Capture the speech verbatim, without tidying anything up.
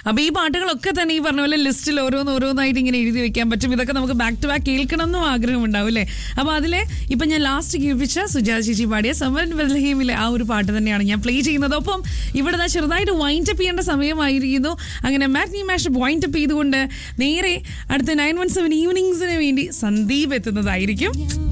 അപ്പൊ ഈ പാട്ടുകളൊക്കെ തന്നെ ഈ പറഞ്ഞ പോലെ ലിസ്റ്റിൽ ഓരോന്ന് ഓരോന്നായിട്ട് ഇങ്ങനെ എഴുതി വെക്കാൻ പറ്റും. ഇതൊക്കെ നമുക്ക് ബാക്ക് ടു ബാക്ക് കേൾക്കണം എന്നും ആഗ്രഹമുണ്ടാവും അല്ലേ? അപ്പൊ അതിലെ ഇപ്പൊ ഞാൻ ലാസ്റ്റ് കേൾപ്പിച്ച സുജാത ചേച്ചി പാടിയ സമരൻ ബത്ലഹേമിലെ ആ ഒരു പാട്ട് തന്നെയാണ് ഞാൻ പ്ലേ ചെയ്യുന്നത്. ഒപ്പം ഇവിടെ ചെറുതായിട്ട് വൈൻഡ് അപ്പ് ചെയ്യേണ്ട സമയമായിരിക്കുന്നു. അങ്ങനെ മാറ്റ്നി മാഷപ്പ് വൈൻഡ് അപ്പ് ചെയ്തുകൊണ്ട് നേരെ അടുത്ത നയൻ വൺ സെവൻ ഈവനിങ്സിന് വേണ്ടി സന്ദീപ് എത്തുന്നതായിരിക്കും.